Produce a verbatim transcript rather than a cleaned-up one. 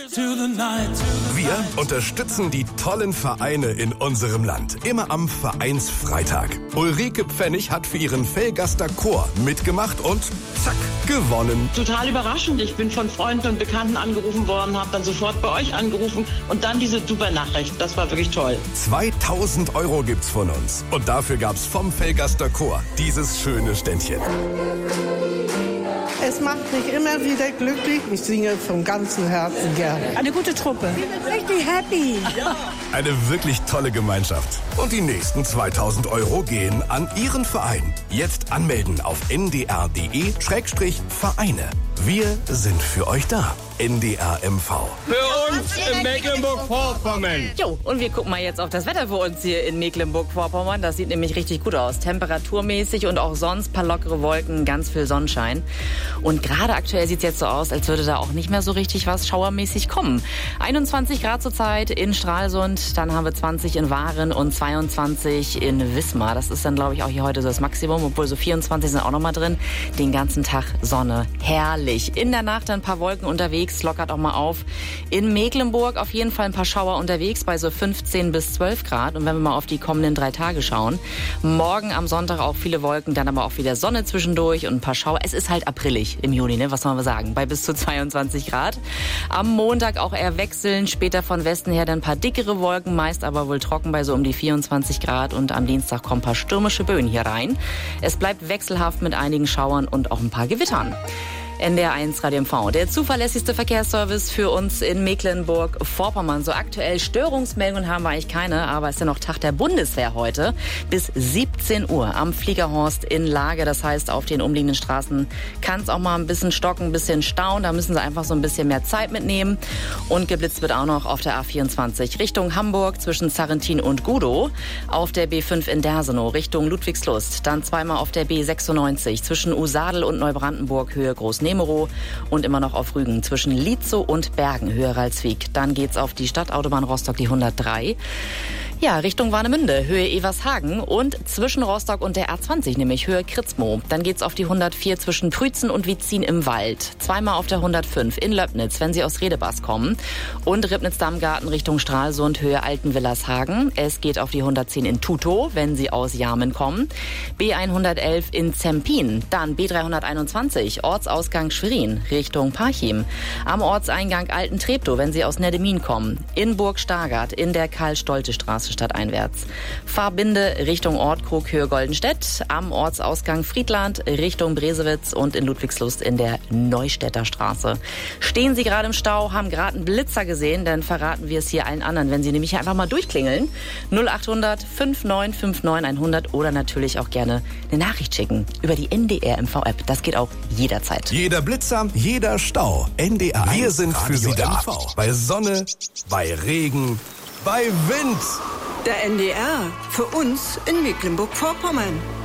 Wir unterstützen die tollen Vereine in unserem Land. Immer am Vereinsfreitag. Ulrike Pfennig hat für ihren Velgaster Chor mitgemacht und zack, gewonnen. Total überraschend. Ich bin von Freunden und Bekannten angerufen worden, habe dann sofort bei euch angerufen und dann diese super Nachricht. Das war wirklich toll. zweitausend Euro gibt's von uns. Und dafür gab's vom Velgaster Chor dieses schöne Ständchen. Es macht mich immer wieder glücklich. Ich singe vom ganzen Herzen gern. Eine gute Truppe. Ich bin richtig happy. Ja. Eine wirklich tolle Gemeinschaft. Und die nächsten zweitausend Euro gehen an Ihren Verein. Jetzt anmelden auf n d r punkt d e Schrägstrich Vereine. Wir sind für euch da. N D R M V. Für uns in Mecklenburg-Vorpommern. Jo, und wir gucken mal jetzt auf das Wetter für uns hier in Mecklenburg-Vorpommern. Das sieht nämlich richtig gut aus. Temperaturmäßig und auch sonst paar lockere Wolken, ganz viel Sonnenschein. Und gerade aktuell sieht es jetzt so aus, als würde da auch nicht mehr so richtig was schauermäßig kommen. einundzwanzig Grad zurzeit in Stralsund, dann haben wir zwanzig in Waren und zweiundzwanzig in Wismar. Das ist dann, glaube ich, auch hier heute so das Maximum, obwohl so vierundzwanzig sind auch noch mal drin. Den ganzen Tag Sonne. Herrlich. In der Nacht ein paar Wolken unterwegs. Lockert auch mal auf. In Mecklenburg auf jeden Fall ein paar Schauer unterwegs bei so fünfzehn bis zwölf Grad. Und wenn wir mal auf die kommenden drei Tage schauen, morgen am Sonntag auch viele Wolken, dann aber auch wieder Sonne zwischendurch und ein paar Schauer. Es ist halt aprillig im Juni, ne? Was sollen wir sagen? Bei bis zu zweiundzwanzig Grad. Am Montag auch eher wechseln, später von Westen her dann ein paar dickere Wolken, meist aber wohl trocken bei so um die vierundzwanzig Grad. Und am Dienstag kommen ein paar stürmische Böen hier rein. Es bleibt wechselhaft mit einigen Schauern und auch ein paar Gewittern. N D R eins Radio M V, der zuverlässigste Verkehrsservice für uns in Mecklenburg-Vorpommern. So aktuell Störungsmeldungen haben wir eigentlich keine, aber es ist ja noch Tag der Bundeswehr heute bis siebzehn Uhr am Fliegerhorst in Lage. Das heißt, auf den umliegenden Straßen kann es auch mal ein bisschen stocken, ein bisschen stauen. Da müssen sie einfach so ein bisschen mehr Zeit mitnehmen. Und geblitzt wird auch noch auf der A vierundzwanzig Richtung Hamburg zwischen Sarrentin und Gudow. Auf der B fünf in Dersenow Richtung Ludwigslust. Dann zweimal auf der B sechsundneunzig zwischen Usadel und Neubrandenburg Höhe Großnäs. Und immer noch auf Rügen zwischen Lietzow und Bergen, Höhe Ralswiek. Dann geht's auf die Stadtautobahn Rostock, die hundertdrei. Ja, Richtung Warnemünde, Höhe Evershagen und zwischen Rostock und der A zwanzig, nämlich Höhe Kritzmow. Dann geht's auf die hundertvier zwischen Prützen und Wietzin im Wald. Zweimal auf der hundertfünf in Löbnitz, wenn Sie aus Redebas kommen. Und Ribnitz-Dammgarten Richtung Stralsund, Höhe Altenwillershagen. Es geht auf die hundertzehn in Tutow, wenn Sie aus Jarmen kommen. B hundertelf in Zempin. Dann B dreihunderteinundzwanzig, Ortsausgang Schwerin, Richtung Parchim. Am Ortseingang Alten-Treptow, wenn Sie aus Neddemin kommen. In Burg-Stargard, in der Karl-Stolte-Straße stadteinwärts. Fahrbinde Richtung Ortkrug, Höhe Goldenstedt. Am Ortsausgang Friedland, Richtung Bresewitz und in Ludwigslust in der Neustädter Straße. Stehen Sie gerade im Stau, haben gerade einen Blitzer gesehen, dann verraten wir es hier allen anderen, wenn Sie nämlich einfach mal durchklingeln. null achthundert neunundfünfzig neunundfünfzig hundert oder natürlich auch gerne eine Nachricht schicken über die N D R M V-App. Das geht auch jederzeit. Jeder Blitzer, jeder Stau. N D R eins. Wir sind für Sie da. Bei Sonne, bei Regen, bei Wind. Der N D R, für uns in Mecklenburg-Vorpommern.